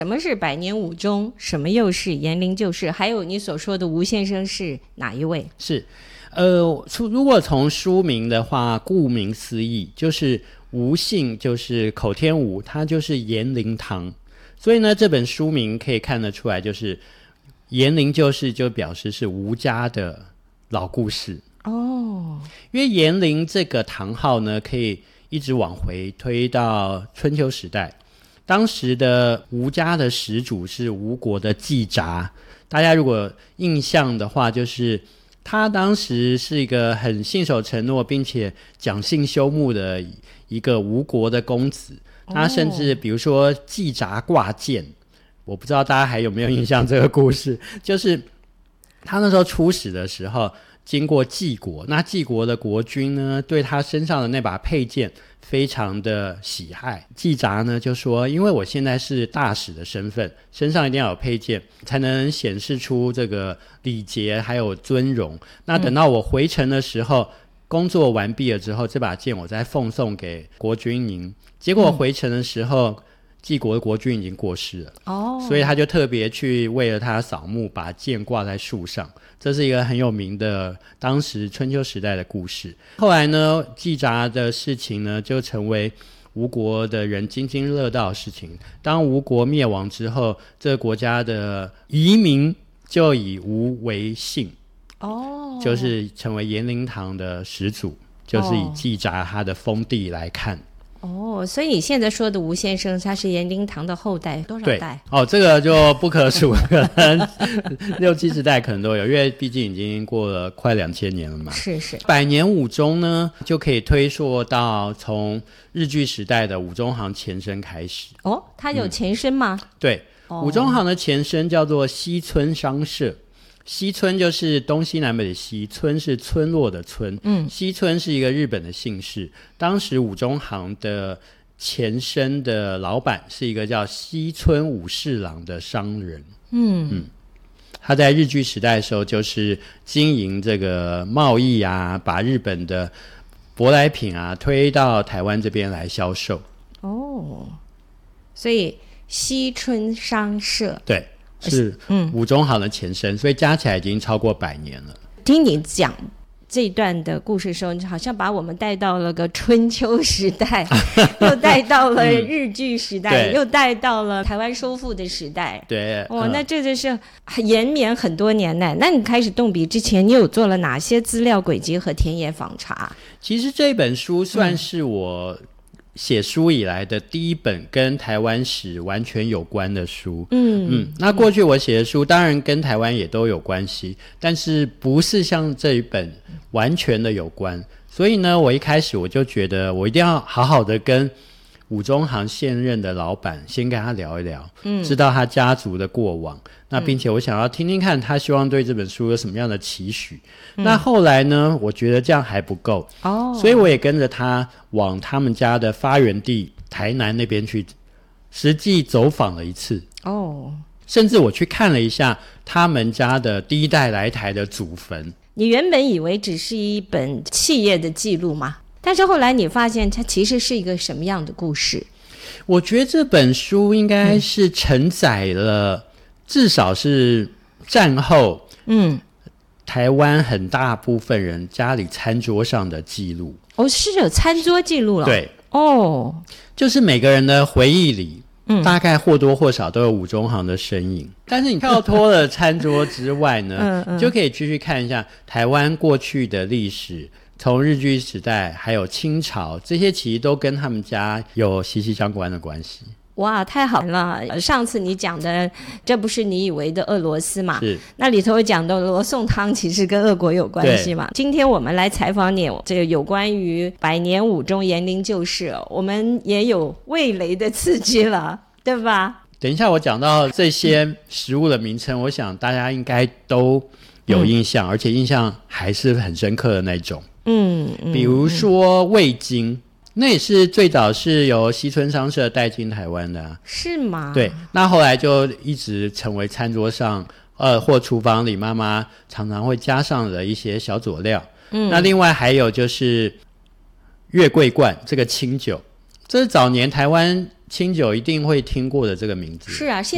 什么是百年武忠，什么又是延龄旧事，还有你所说的吴先生是哪一位？ 是如果从书名的话，顾名思义就是吴姓，就是口天吴，他就是延龄堂，所以呢这本书名可以看得出来，就是延龄旧事就表示是吴家的老故事哦。因为延龄这个堂号呢可以一直往回推到春秋时代，当时的吴家的始祖是吴国的季札，大家如果印象的话，就是他当时是一个很信守承诺并且讲信修睦的一个吴国的公子，他甚至比如说季札挂剑，我不知道大家还有没有印象这个故事，就是他那时候出使的时候经过晋国，那晋国的国君呢对他身上的那把佩剑非常的喜爱，季札呢就说，因为我现在是大使的身份，身上一定要有佩剑才能显示出这个礼节还有尊荣，那等到我回城的时候，工作完毕了之后，这把剑我再奉送给国君您。结果回城的时候，晋国的国君已经过世了所以他就特别去为了他扫墓，把剑挂在树上，这是一个很有名的当时春秋时代的故事。后来呢，季札的事情呢就成为吴国的人津津乐道的事情。当吴国灭亡之后，这个国家的移民就以吴为姓就是成为延龄堂的始祖，就是以季札他的封地来看所以你现在说的吴先生他是延龄堂的后代，多少代？ 这个就不可数可能60、70代可能都有，因为毕竟已经过了快2000年了嘛。 是百年武忠呢就可以推溯到从日据时代的武忠行前身开始它有前身吗？ 对，武忠行的前身叫做西村商社，西村就是东西南北的西，村是村落的村西村是一个日本的姓氏。当时武忠行的前身的老板是一个叫西村武士郎的商人他在日据时代的时候就是经营这个贸易啊，把日本的舶来品啊推到台湾这边来销售所以西村商社对是武忠行的前身，所以加起来已经超过100年了。 听你讲这一段的故事的时候，你好像把我们带到了个春秋时代又带到了日据时代又带到了台湾收复的时代。 对那这就是延绵很多年呢。那你开始动笔之前，你有做了哪些资料轨迹和田野访查？ 其实这本书算是我写书以来的第一本跟台湾史完全有关的书那过去我写的书当然跟台湾也都有关系，但是不是像这一本完全的有关，所以呢我一开始我就觉得我一定要好好的跟武忠行现任的老板先跟他聊一聊知道他家族的过往，那并且我想要听听看他希望对这本书有什么样的期许那后来呢我觉得这样还不够所以我也跟着他往他们家的发源地台南那边去实际走访了一次甚至我去看了一下他们家的第一代来台的祖坟。 你原本以为只是一本企业的记录吗？但是后来你发现它其实是一个什么样的故事？ 我觉得这本书应该是承载了至少是战后台湾很大部分人家里餐桌上的记录是有餐桌记录了对就是每个人的回忆里大概或多或少都有武忠行的身影但是你跳脱了餐桌之外呢你就可以继续看一下台湾过去的历史，从日据时代还有清朝，这些其实都跟他们家有息息相关的关系。 哇，太好了！上次你讲的这不是你以为的俄罗斯嘛？ 是， 那里头讲的罗宋汤其实跟俄国有关系嘛？今天我们来采访你，这个有关于百年武忠延龄旧事，我们也有味蕾的刺激了，对吧？ 等一下我讲到这些食物的名称我想大家应该都有印象而且印象还是很深刻的那种比如说味精那也是最早是由西村商社带进台湾的是吗？ 对，那后来就一直成为餐桌上或厨房里妈妈常常会加上的一些小佐料那另外还有就是月桂冠这个清酒，这是早年台湾清酒一定会听过的这个名字。 是啊，现